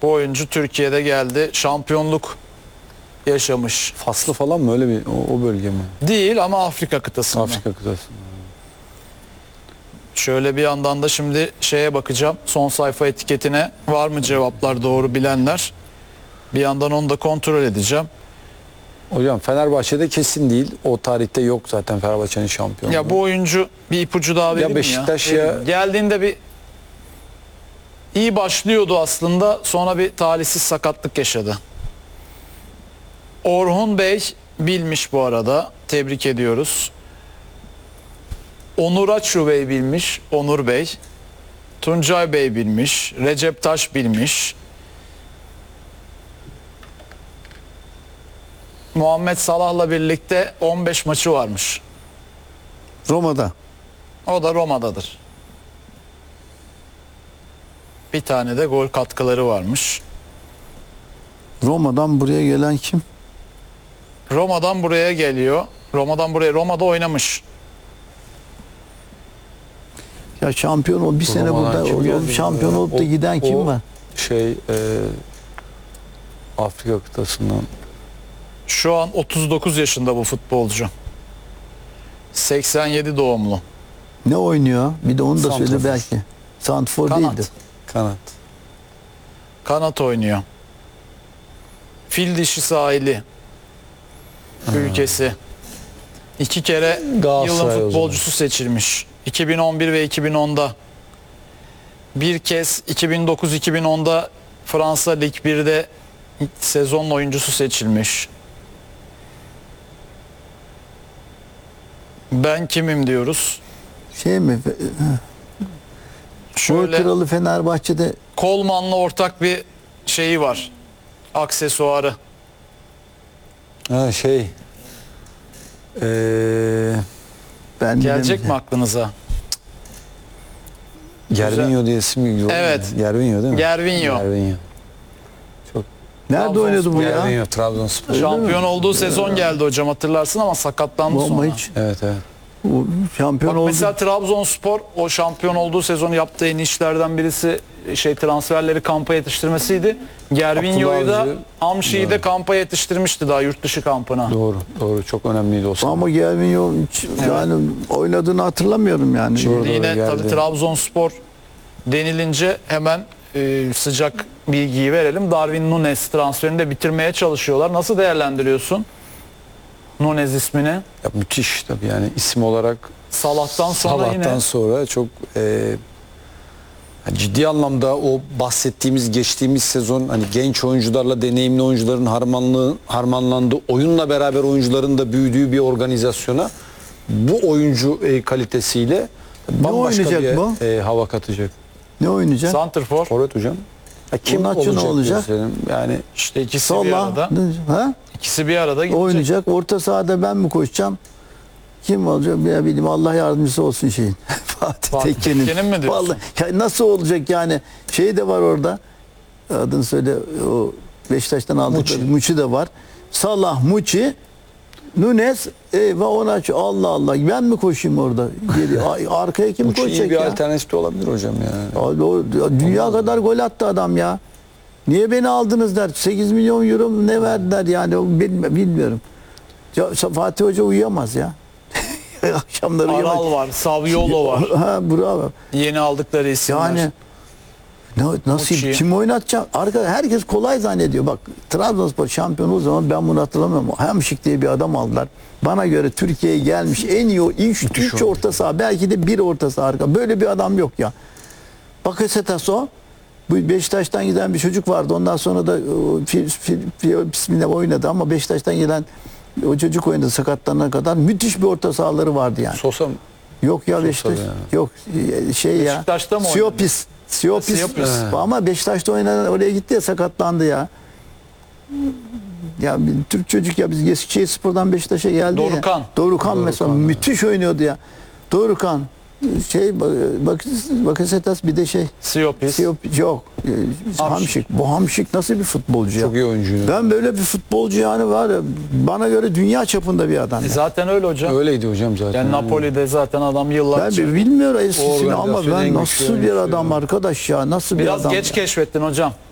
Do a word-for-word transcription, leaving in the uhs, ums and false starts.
Bu oyuncu Türkiye'de geldi. Şampiyonluk yaşamış. Faslı falan mı öyle bir o, o bölge mi? Değil ama Afrika kıtasında. Afrika kıtasında. Şöyle bir yandan da şimdi şeye bakacağım. Son sayfa etiketine var mı cevaplar doğru bilenler? Bir yandan onu da kontrol edeceğim. Hocam Fenerbahçe'de kesin değil. O tarihte yok zaten Fenerbahçe'nin şampiyonluğu. Ya bu oyuncu bir ipucu daha vereyim Ya Beşiktaş mi ya? ya- Geldiğinde bir iyi başlıyordu aslında. Sonra bir talihsiz sakatlık yaşadı. Orhun Bey bilmiş bu arada. Tebrik ediyoruz. Onur Açu Bey bilmiş. Onur Bey. Tuncay Bey bilmiş. Recep Taş bilmiş. Muhammed Salah'la birlikte on beş maçı varmış. Roma'da. O da Roma'dadır. Bir tane de gol katkıları varmış. Roma'dan buraya gelen kim? Roma'dan buraya geliyor. Roma'dan buraya Roma'da oynamış. Ya şampiyon ol bir sene Roma'dan burada kim o- geldi? şampiyon olup da O- giden kim o var? Şey e, Afrika kıtasından. Şu an otuz dokuz yaşında bu futbolcu. seksen yedi doğumlu. Ne oynuyor? Bir de onu da söyle Santrafor. belki. Santrfor Kanat. değildi. Kanat. Kanat oynuyor. Fil dişi sahili. Ülkesi. İki kere Galatasaray yılın o zaman. futbolcusu seçilmiş. iki bin on bir ve iki bin onda. Bir kez iki bin dokuz iki bin onda Fransa Lig bir'de sezon oyuncusu seçilmiş. Ben kimim diyoruz. Şey mi? Gol Şöyle kralı Fenerbahçe'de Kolman'la ortak bir şeyi var. Aksesuarı. Ha şey. Eee ben Gelecek bilemedim. mi aklınıza? Gervinho diye isim geliyor. Evet. Gervinho değil mi? Gervinho. Gervinho. Nerede oynadı bu ya? Gervinho Trabzonspor. Şampiyon olduğu sezon geldi hocam, hatırlarsın ama sakatlandı Ama sonra. hiç Evet evet. o şampiyon Bak oldu. mesela Trabzonspor o şampiyon olduğu sezonu yaptığı en iyi işlerden birisi şey transferleri kampa yetiştirmesiydi. Gervinho'yu da Abdullah Avcı. Hamşi'yi de kampa yetiştirmişti daha yurt dışı kampına. Doğru. Doğru. Çok önemliydi o sene. Ama Gervinho hiç yani oynadığını hatırlamıyorum yani. Doğru. Yine geldi. tabii Trabzonspor denilince hemen e, sıcak bilgiyi verelim. Darwin Núñez transferini de bitirmeye çalışıyorlar. Nasıl değerlendiriyorsun Núñez ismini? Ya müthiş tabii yani isim olarak Salah'tan sonra Salah'tan yine sonra çok e, ciddi anlamda o bahsettiğimiz geçtiğimiz sezon hani genç oyuncularla deneyimli oyuncuların harmanlığı, harmanlandığı oyunla beraber oyuncuların da büyüdüğü bir organizasyona bu oyuncu e, kalitesiyle bambaşka oynayacak bir bu? e, hava katacak. Ne oynayacak? santrfor. Forvet hocam. Ya kim Onatçı ne olacak, olacak? gösterelim. Yani İşte ikisi bir Sola. arada. Ha? İkisi bir arada gidecek. Oynayacak. Orta sahada ben mi koşacağım? Kim olacak? Ya bileyim Allah yardımcısı olsun şeyin. Fatih, Fatih Tekke'nin. Tekke'nin mi diyorsun? Vallahi ya nasıl olacak yani? Şey de var orada. Adını söyle. O Beşiktaş'tan aldıkları Muçi. Muçi de var. Salah, Muçi, Núñez, eyvah ona aç. Allah Allah. Ben mi koşayım orada? Geri, Ay, arkaya kim bu iyi koşacak bir ya? alternatif de olabilir hocam ya. Abi o, ya dünya kadar gol attı adam ya. Niye beni aldınız der. sekiz milyon euro mu ne verdiler yani o bilmi- bilmiyorum. Ya, Fatih Hoca uyuyamaz ya. Akşamları uyuyamaz. Aral var, Saviolo var. Ha bravo. Yeni aldıkları isimler. Yani ne, nasıl Muçi. kim oynatacak? Arka herkes kolay zannediyor. Bak Trabzonspor şampiyon o zaman ben bunu hatırlamıyorum. Hamşik diye bir adam aldılar. Bana göre Türkiye'ye gelmiş en iyi o üç, üç orta saha belki de bir orta saha arka. Böyle bir adam yok ya. Bakasetas o. Bu Beşiktaş'tan giden bir çocuk vardı. Ondan sonra da o, fil, fil, fil, bismillah oynadı ama Beşiktaş'tan gelen o çocuk oynadı sakatlanana kadar. Müthiş bir orta sahaları vardı yani. Sosa Yok ya Beşiktaş. yani. Yok şey ya. Beşiktaş'ta mı oynadı? Siopis. Siopis. Siopis. He. Ama Beşiktaş'ta oynanan oraya gitti ya sakatlandı ya. Ya bir Türk çocuk ya biz Eskişehir Spor'dan Beşiktaş'a geldi ya. Dorukan. Dorukan mesela Dorukan, müthiş oynuyordu ya. Dorukan şey bak Bakasetas bir de şey Siopis. Siopis yok. Hamşik. Hamşik. Bu Hamşik nasıl bir futbolcu ya? çok iyi oyuncuydu. Ben böyle bir futbolcu yani var ya bana göre dünya çapında bir adam. E ya. zaten öyle hocam. Öyleydi hocam zaten. Yani Napoli'de zaten adam Ben yıllarca. bir bilmiyorum eskisini ama organizasyon en ben güçlü nasıl bir oyuncusu adam ya. arkadaş ya nasıl bir Biraz adam. geç ya. keşfettin hocam.